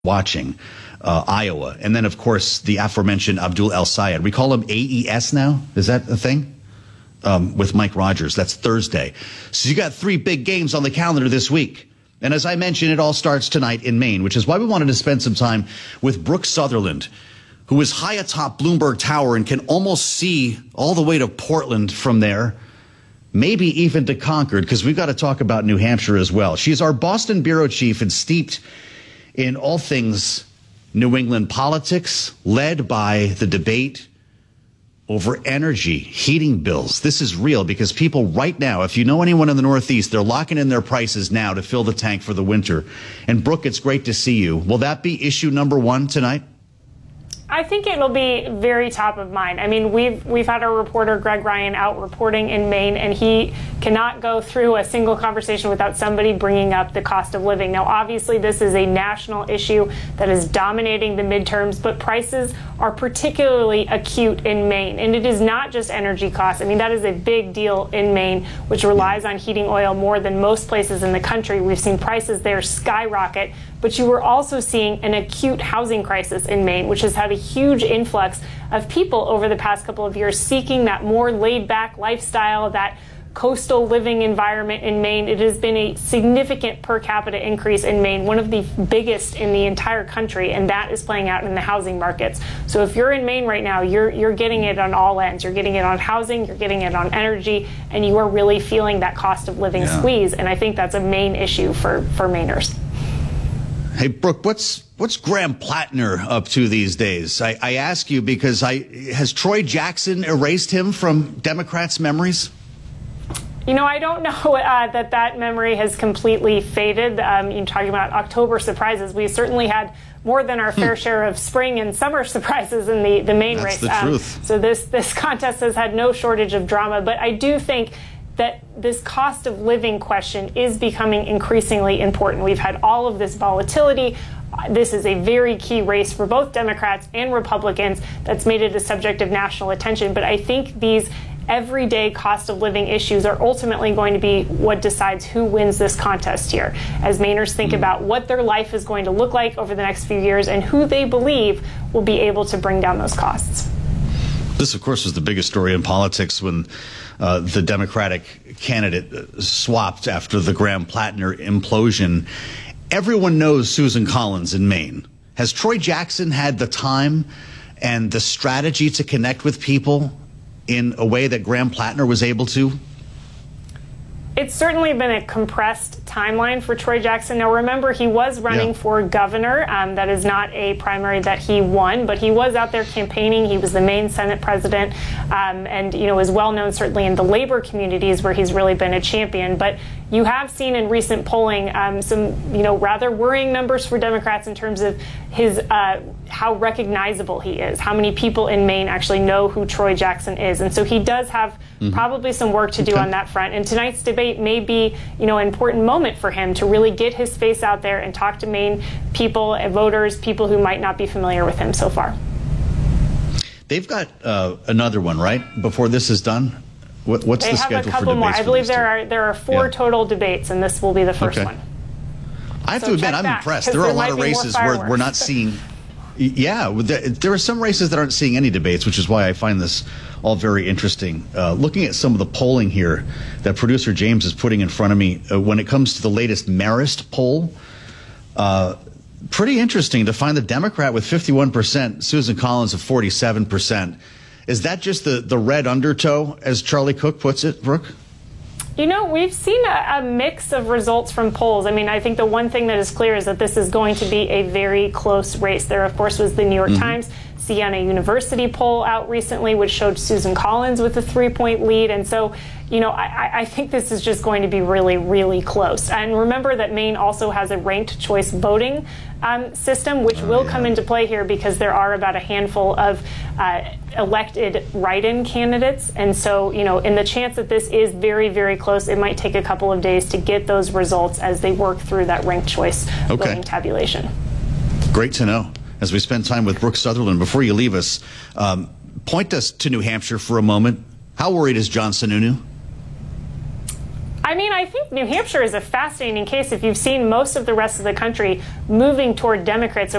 watching Iowa. And then, of course, the aforementioned Abdul El Sayed. We call him AES now. Is that a thing? With Mike Rogers. That's Thursday. So you got 3 big games on the calendar this week. And as I mentioned, it all starts tonight in Maine, which is why we wanted to spend some time with Brooke Sutherland, who is high atop Bloomberg Tower and can almost see all the way to Portland from there, maybe even to Concord, because we've got to talk about New Hampshire as well. She's our Boston bureau chief and steeped in all things New England politics, led by the debate over energy, heating bills. This is real because people right now, if you know anyone in the Northeast, they're locking in their prices now to fill the tank for the winter. And Brooke, it's great to see you. Will that be issue number 1 tonight? I think it'll be very top of mind. I mean, we've had our reporter Greg Ryan out reporting in Maine, and he cannot go through a single conversation without somebody bringing up the cost of living. Now, obviously, this is a national issue that is dominating the midterms, but prices are particularly acute in Maine. And it is not just energy costs. I mean, that is a big deal in Maine, which relies on heating oil more than most places in the country. We've seen prices there skyrocket. But you were also seeing an acute housing crisis in Maine, which has had a huge influx of people over the past couple of years seeking that more laid-back lifestyle, that coastal living environment in Maine. It has been a significant per capita increase in Maine, one of the biggest in the entire country, and that is playing out in the housing markets. So if you're in Maine right now, you're getting it on all ends. You're getting it on housing, you're getting it on energy, and you are really feeling that cost of living squeeze. And I think that's a main issue for Mainers. Hey, Brooke, what's Graham Plattner up to these days? I ask you because has Troy Jackson erased him from Democrats' memories? You know, I don't know that memory has completely faded. You're talking about October surprises. We certainly had more than our fair share of spring and summer surprises in the Maine race. That's the truth. So this contest has had no shortage of drama. But I do think that this cost of living question is becoming increasingly important. We've had all of this volatility. This is a very key race for both Democrats and Republicans that's made it a subject of national attention. But I think these everyday cost of living issues are ultimately going to be what decides who wins this contest here, as Mainers think about what their life is going to look like over the next few years and who they believe will be able to bring down those costs. This, of course, was the biggest story in politics when the Democratic candidate swapped after the Graham Plattner implosion. Everyone knows Susan Collins in Maine. Has Troy Jackson had the time and the strategy to connect with people in a way that Graham Plattner was able to? It's certainly been a compressed timeline for Troy Jackson. Now, remember, he was running for governor. That is not a primary that he won, but he was out there campaigning. He was the Maine Senate president and, you know, is well known certainly in the labor communities where he's really been a champion. But you have seen in recent polling some, you know, rather worrying numbers for Democrats in terms of his how recognizable he is, how many people in Maine actually know who Troy Jackson is. And so he does have probably some work to do on that front. And tonight's debate may be, you know, an important moment for him to really get his face out there and talk to Maine people, voters, people who might not be familiar with him so far. They've got another one, right, before this is done? What's the schedule for debates? They have a couple more. I believe there are 4 total debates, and this will be the first one. I have to admit, I'm impressed. There are a lot of races where we're not seeing. Yeah, there are some races that aren't seeing any debates, which is why I find this all very interesting. Looking at some of the polling here that producer James is putting in front of me, when it comes to the latest Marist poll, pretty interesting to find the Democrat with 51%, Susan Collins of 47%. Is that just the red undertow, as Charlie Cook puts it, Brooke? You know, we've seen a mix of results from polls. I mean, I think the one thing that is clear is that this is going to be a very close race. There, of course, was the New York Times Siena University poll out recently, which showed Susan Collins with a 3-point lead. And so, you know, I think this is just going to be really, really close. And remember that Maine also has a ranked choice voting system, which will come into play here because there are about a handful of elected write-in candidates. And so, you know, in the chance that this is very, very close, it might take a couple of days to get those results as they work through that ranked choice voting tabulation. Great to know. As we spend time with Brooke Sutherland, before you leave us, point us to New Hampshire for a moment. How worried is John Sununu? I mean, I think New Hampshire is a fascinating case. If you've seen most of the rest of the country moving toward Democrats